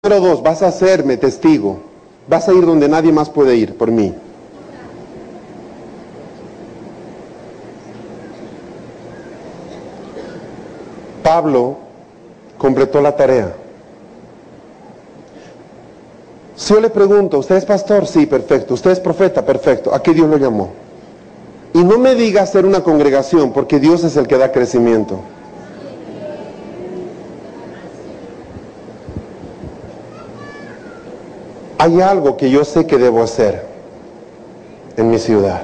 Número 2, vas a hacerme testigo. Vas a ir donde nadie más puede ir por mí. Pablo completó la tarea. Si yo le pregunto, ¿usted es pastor? Sí, perfecto. ¿Usted es profeta? Perfecto. ¿A qué Dios lo llamó? Y no me diga hacer una congregación, porque Dios es el que da crecimiento. Hay algo que yo sé que debo hacer en mi ciudad.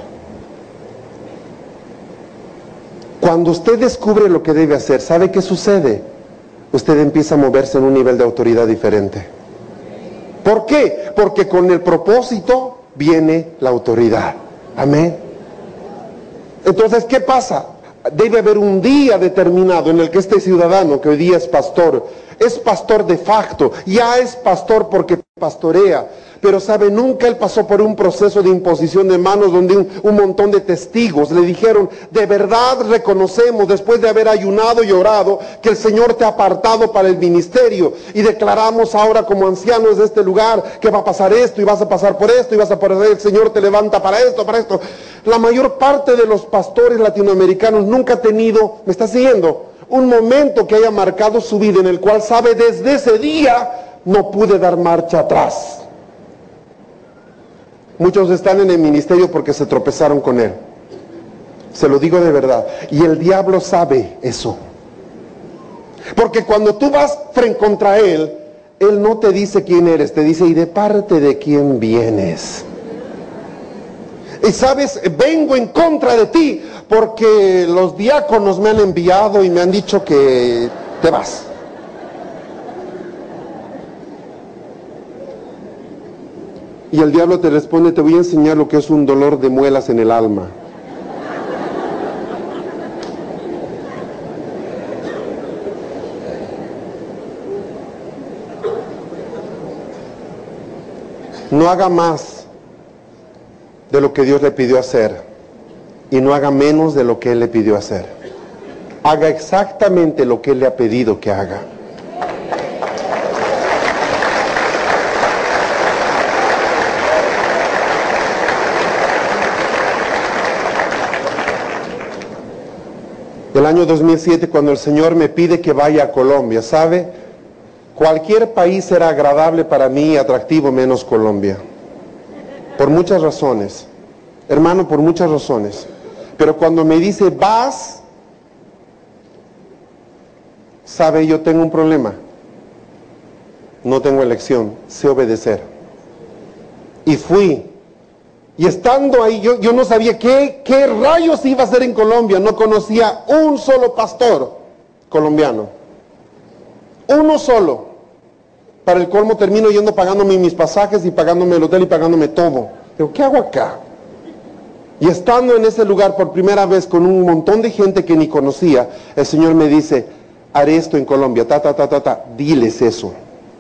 Cuando usted descubre lo que debe hacer, ¿sabe qué sucede? Usted empieza a moverse en un nivel de autoridad diferente. ¿Por qué? Porque con el propósito viene la autoridad. Amén. Entonces, ¿qué pasa? Debe haber un día determinado en el que este ciudadano, que hoy día es pastor de facto, ya es pastor porque pastorea, pero sabe, nunca él pasó por un proceso de imposición de manos donde un montón de testigos le dijeron, de verdad reconocemos, después de haber ayunado y orado, que el Señor te ha apartado para el ministerio, y declaramos ahora como ancianos de este lugar, que va a pasar esto, y vas a pasar por esto, y vas a pasar, el Señor te levanta para esto, para esto. La mayor parte de los pastores latinoamericanos nunca ha tenido, ¿me está siguiendo?, un momento que haya marcado su vida en el cual sabe, desde ese día no pude dar marcha atrás. Muchos están en el ministerio porque se tropezaron con él. Se lo digo de verdad. Y el diablo sabe eso. Porque cuando tú vas frente contra él, él no te dice quién eres, te dice, ¿y de parte de quién vienes? Y sabes, vengo en contra de ti porque los diáconos me han enviado y me han dicho que te vas. Y el diablo te responde, te voy a enseñar lo que es un dolor de muelas en el alma. No haga más de lo que Dios le pidió hacer y no haga menos de lo que Él le pidió hacer. Haga exactamente lo que Él le ha pedido que haga. El año 2007, cuando el Señor me pide que vaya a Colombia, ¿sabe? Cualquier país era agradable para mí y atractivo menos Colombia. Por muchas razones. Hermano, por muchas razones. Pero cuando me dice, vas, ¿sabe? Yo tengo un problema. No tengo elección, sé obedecer. Y fui. Y estando ahí, yo no sabía qué rayos iba a hacer en Colombia. No conocía un solo pastor colombiano. Uno solo. Para el colmo termino yendo pagándome mis pasajes y pagándome el hotel y pagándome todo. Digo, ¿qué hago acá? Y estando en ese lugar por primera vez con un montón de gente que ni conocía, el Señor me dice, haré esto en Colombia, diles eso.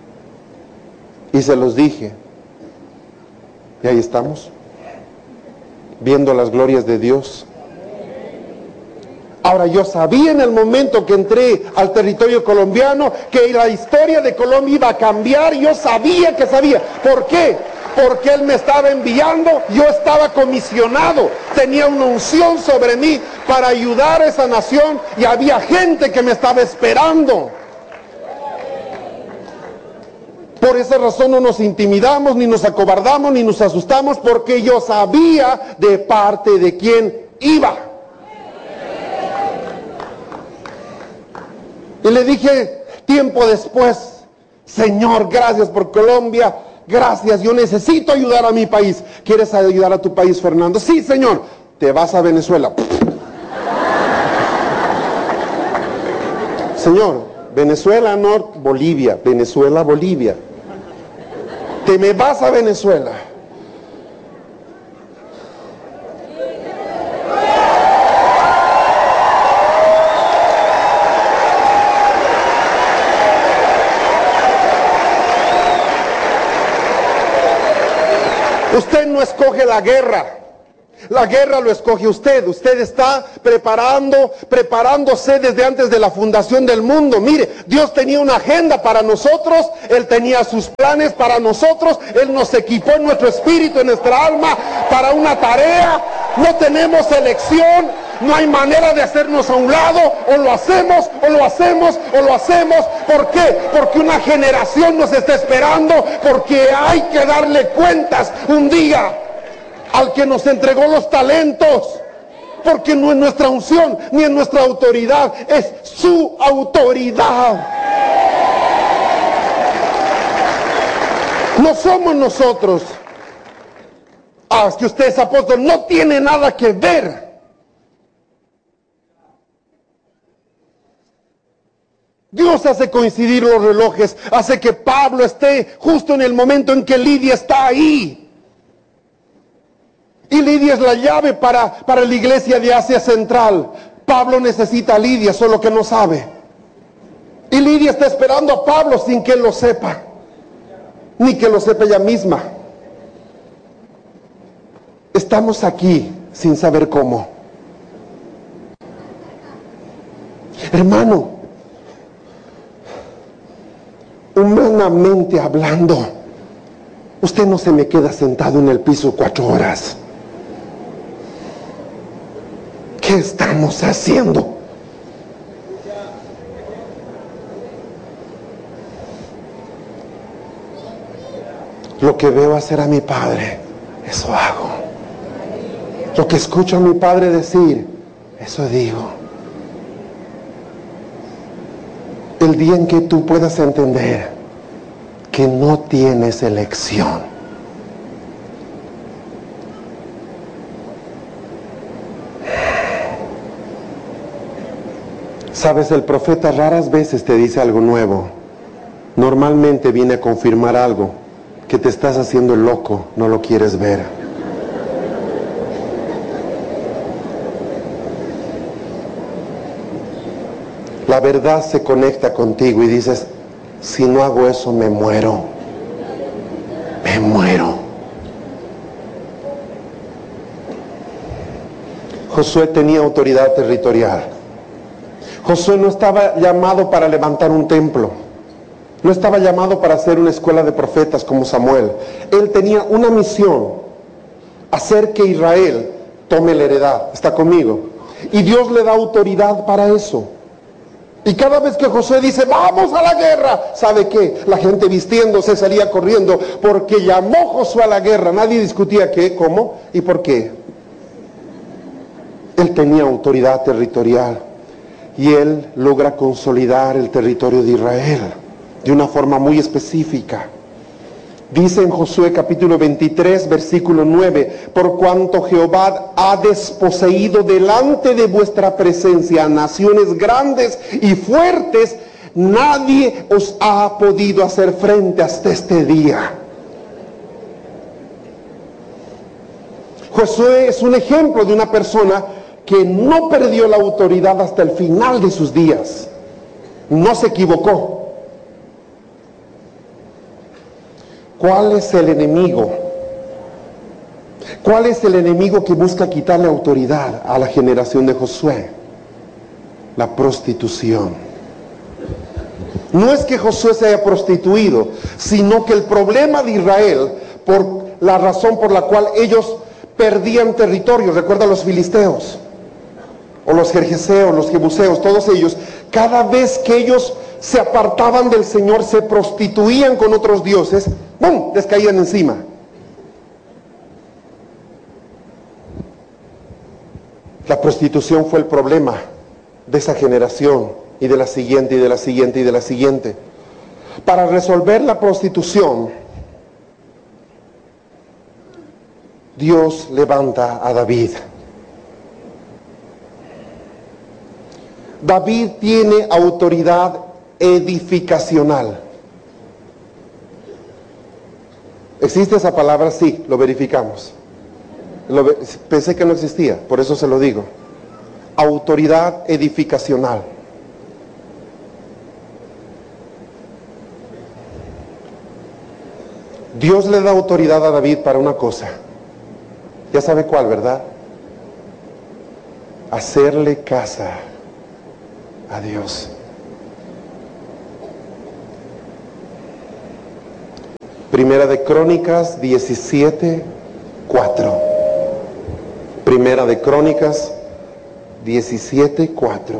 Y se los dije. Y ahí estamos, viendo las glorias de Dios. Ahora, yo sabía en el momento que entré al territorio colombiano que la historia de Colombia iba a cambiar. Yo sabía que sabía. ¿Por qué? Porque Él me estaba enviando, yo estaba comisionado, tenía una unción sobre mí para ayudar a esa nación y había gente que me estaba esperando. Por esa razón no nos intimidamos, ni nos acobardamos, ni nos asustamos, porque yo sabía de parte de quién iba. Y le dije tiempo después, Señor, gracias por Colombia, gracias, yo necesito ayudar a mi país. ¿Quieres ayudar a tu país, Fernando? Sí, Señor. Te vas a Venezuela. Señor, Venezuela, no, Bolivia, Venezuela, Bolivia. Te me vas a Venezuela. Usted no escoge la guerra, La guerra lo escoge usted. Usted está preparándose desde antes de la fundación del mundo. Mire, Dios tenía una agenda para nosotros. Él tenía sus planes para nosotros. Él nos equipó en nuestro espíritu, en nuestra alma, para una tarea. No tenemos elección. No hay manera de hacernos a un lado. O lo hacemos, o lo hacemos, o lo hacemos. ¿Por qué? Porque una generación nos está esperando. Porque hay que darle cuentas un día al que nos entregó los talentos, porque no es nuestra unción ni es nuestra autoridad, es su autoridad. No somos nosotros. Es que usted es apóstol. No tiene nada que ver. Dios hace coincidir los relojes, hace que Pablo esté justo en el momento en que Lidia está ahí. Y Lidia es la llave para la iglesia de Asia Central. Pablo necesita a Lidia, solo que no sabe. Y Lidia está esperando a Pablo sin que él lo sepa, ni que lo sepa ella misma. Estamos aquí sin saber cómo. Hermano, humanamente hablando, usted no se me queda sentado en el piso 4 horas. ¿Qué estamos haciendo? Lo que veo hacer a mi padre, eso hago. Lo que escucho a mi padre decir, eso digo. El día en que tú puedas entender que no tienes elección, sabes, el profeta raras veces te dice algo nuevo. Normalmente viene a confirmar algo que te estás haciendo el loco, no lo quieres ver. La verdad se conecta contigo y dices, si no hago eso me muero. Me muero. Josué tenía autoridad territorial. Josué no estaba llamado para levantar un templo. No estaba llamado para hacer una escuela de profetas como Samuel. Él tenía una misión: hacer que Israel tome la heredad. ¿Está conmigo? Y Dios le da autoridad para eso. Y cada vez que Josué dice, vamos a la guerra, ¿sabe qué? La gente vistiéndose salía corriendo, porque llamó Josué a la guerra. Nadie discutía qué, cómo y por qué. Él tenía autoridad territorial. Y él logra consolidar el territorio de Israel de una forma muy específica. Dice en Josué capítulo 23, versículo 9, por cuanto Jehová ha desposeído delante de vuestra presencia a naciones grandes y fuertes, nadie os ha podido hacer frente hasta este día. Josué es un ejemplo de una persona que no perdió la autoridad hasta el final de sus días. No se equivocó. ¿Cuál es el enemigo? ¿Cuál es el enemigo que busca quitarle autoridad a la generación de Josué? La prostitución. No es que Josué se haya prostituido, sino que el problema de Israel, por la razón por la cual ellos perdían territorio, recuerda a los filisteos, o los jerjeseos, los jebuseos, todos ellos, cada vez que ellos se apartaban del Señor, se prostituían con otros dioses, ¡bum!, les caían encima. La prostitución fue el problema de esa generación, y de la siguiente, y de la siguiente, y de la siguiente. Para resolver la prostitución, Dios levanta a David. David tiene autoridad edificacional. ¿Existe esa palabra? Sí, lo verificamos. Pensé que no existía, por eso se lo digo. Autoridad edificacional. Dios le da autoridad a David para una cosa: Ya sabe cuál, ¿verdad? Hacerle casa a Dios. Primera de Crónicas 17:4. Primera de Crónicas 17:4.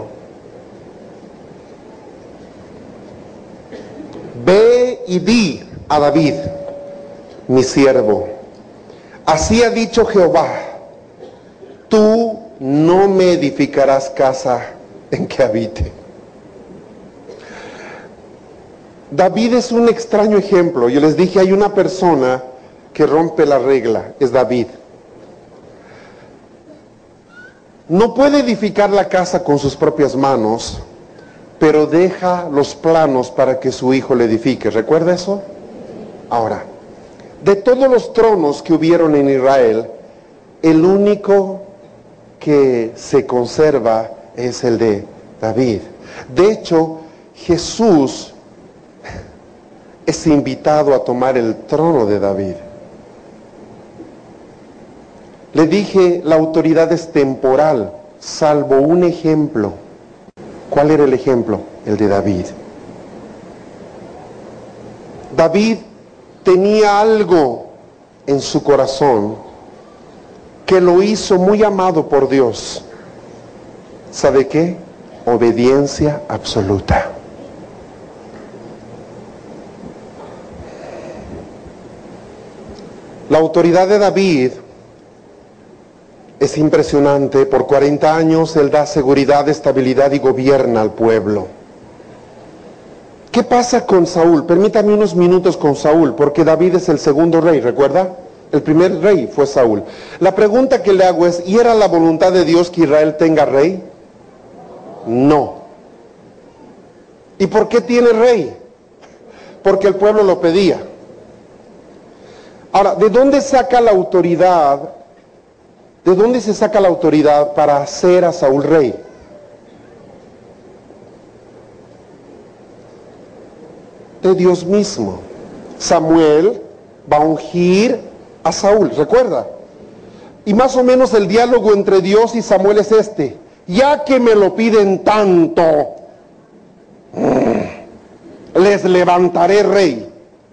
Ve y di a David, mi siervo, así ha dicho Jehová, tú no me edificarás casa en que habite. David es un extraño ejemplo. Yo les dije, hay una persona que rompe la regla, es David. No puede edificar la casa con sus propias manos, pero deja los planos para que su hijo le edifique. ¿Recuerda eso? Ahora, de todos los tronos que hubieron en Israel, el único que se conserva es el de David. De hecho, Jesús es invitado a tomar el trono de David. Le dije, la autoridad es temporal, salvo un ejemplo. ¿Cuál era el ejemplo? El de David. David tenía algo en su corazón que lo hizo muy amado por Dios. ¿Sabe qué? Obediencia absoluta. La autoridad de David es impresionante. Por 40 años él da seguridad, estabilidad y gobierna al pueblo. ¿Qué pasa con Saúl? Permítame unos minutos con Saúl, porque David es el segundo rey, ¿recuerda? El primer rey fue Saúl. La pregunta que le hago es, ¿y era la voluntad de Dios que Israel tenga rey? No. ¿Y por qué tiene rey? Porque el pueblo lo pedía. Ahora, ¿de dónde saca la autoridad? ¿De dónde se saca la autoridad para hacer a Saúl rey? De Dios mismo. Samuel va a ungir a Saúl, ¿recuerda? Y más o menos el diálogo entre Dios y Samuel es este: ya que me lo piden tanto, les levantaré rey.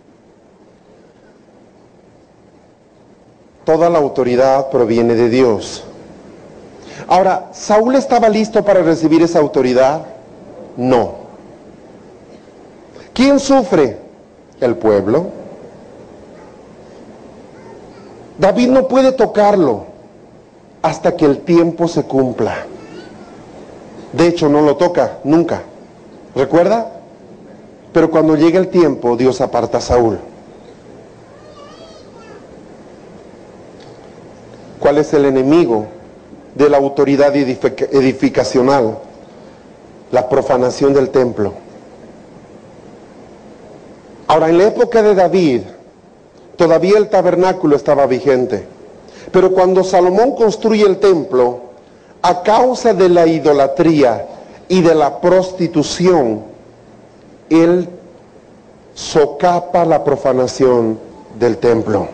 Toda la autoridad proviene de Dios. Ahora, ¿Saúl estaba listo para recibir esa autoridad? No. ¿Quién sufre? El pueblo. David no puede tocarlo hasta que el tiempo se cumpla. De hecho, no lo toca nunca. ¿Recuerda? Pero cuando llega el tiempo, Dios aparta a Saúl. ¿Cuál es el enemigo de la autoridad edificacional? La profanación del templo. Ahora, en la época de David, todavía el tabernáculo estaba vigente. Pero cuando Salomón construye el templo, a causa de la idolatría y de la prostitución, él socapa la profanación del templo.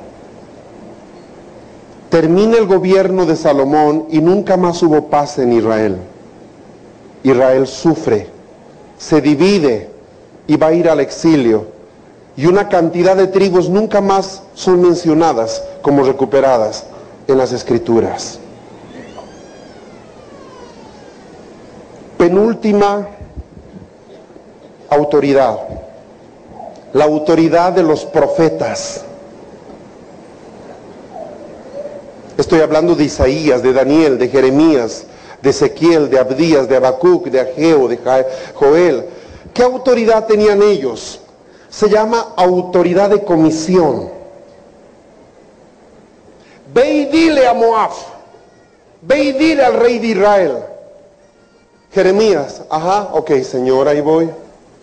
Termina el gobierno de Salomón y nunca más hubo paz en Israel. Israel sufre, se divide y va a ir al exilio. Y una cantidad de tribus nunca más son mencionadas como recuperadas en las Escrituras. Penúltima autoridad, la autoridad de los profetas. Estoy hablando de Isaías, de Daniel, de Jeremías, de Ezequiel, de Abdías, de Habacuc, de Ageo, de Joel. ¿Qué autoridad tenían ellos? Se llama autoridad de comisión. Ve y dile a Moab, ve y dile al rey de Israel. Jeremías, ajá, ok, Señor, ahí voy.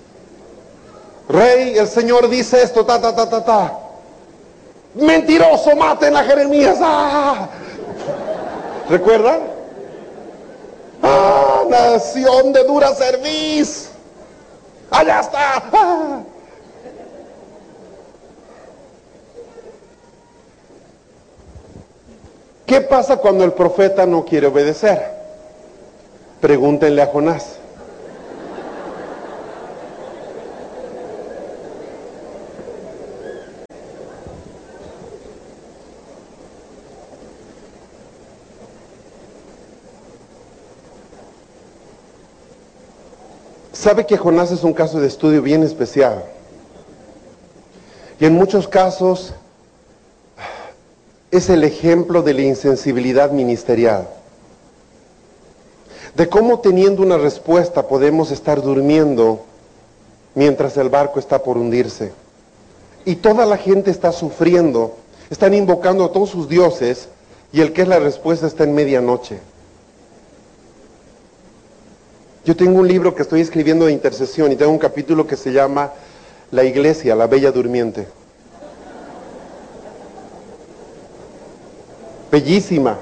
Rey, el Señor dice esto, ta. Mentiroso, maten a Jeremías. ¡Ah! ¿Recuerdan? ¡Ah, nación de dura cerviz! ¡Allá está! ¡Ah! ¿Qué pasa cuando el profeta no quiere obedecer? Pregúntenle a Jonás. Sabe que Jonás es un caso de estudio bien especial. Y en muchos casos es el ejemplo de la insensibilidad ministerial. De cómo teniendo una respuesta podemos estar durmiendo mientras el barco está por hundirse. Y toda la gente está sufriendo, están invocando a todos sus dioses y el que es la respuesta está en medianoche. Yo tengo un libro que estoy escribiendo de intercesión y tengo un capítulo que se llama La Iglesia, la Bella Durmiente. Bellísima.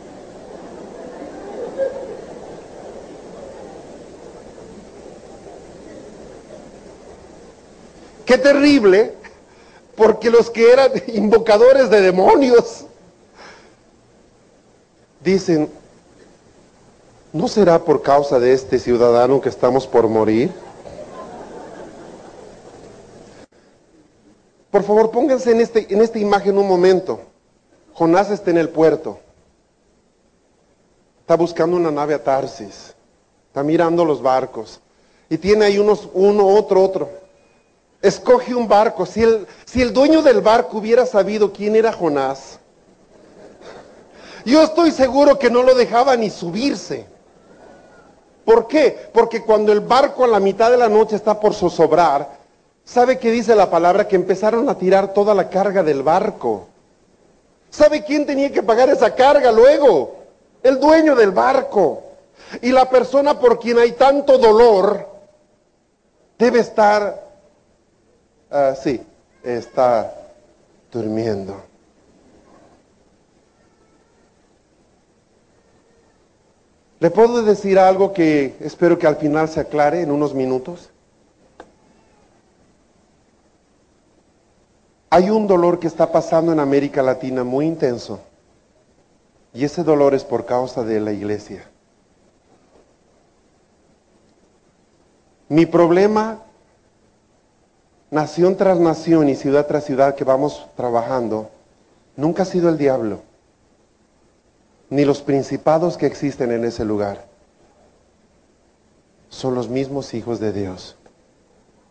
Qué terrible, porque los que eran invocadores de demonios dicen, ¿no será por causa de este ciudadano que estamos por morir? Por favor, pónganse en esta imagen un momento. Jonás está en el puerto. Está buscando una nave a Tarsis. Está mirando los barcos. Y tiene ahí uno, otro. Escoge un barco. Si el dueño del barco hubiera sabido quién era Jonás, yo estoy seguro que no lo dejaba ni subirse. ¿Por qué? Porque cuando el barco a la mitad de la noche está por zozobrar, ¿sabe qué dice la palabra? Que empezaron a tirar toda la carga del barco. ¿Sabe quién tenía que pagar esa carga luego? El dueño del barco. Y la persona por quien hay tanto dolor debe estar, está durmiendo. ¿Le puedo decir algo que espero que al final se aclare en unos minutos? Hay un dolor que está pasando en América Latina muy intenso. Y ese dolor es por causa de la iglesia. Mi problema, nación tras nación y ciudad tras ciudad que vamos trabajando, nunca ha sido el diablo, ni los principados que existen en ese lugar. Son los mismos hijos de Dios.